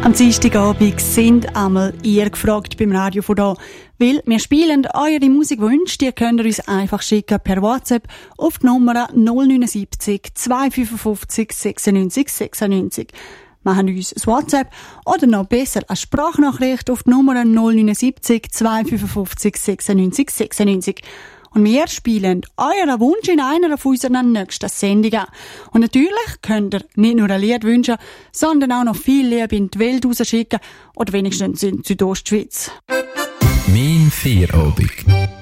Am Dienstagabend sind einmal ihr gefragt beim Radio von da, weil wir spielen eure Musikwünsche, die könnt ihr uns einfach schicken per WhatsApp auf die Nummer 079 255 96 96. Machen uns ein WhatsApp oder noch besser eine Sprachnachricht auf die Nummer 079 255 96 96. Und wir spielen euren Wunsch in einer von unseren nächsten Sendungen. Und natürlich könnt ihr nicht nur ein Lied wünschen, sondern auch noch viel Liebe in die Welt rausschicken oder wenigstens in die Südostschweiz. Mein Feierabend.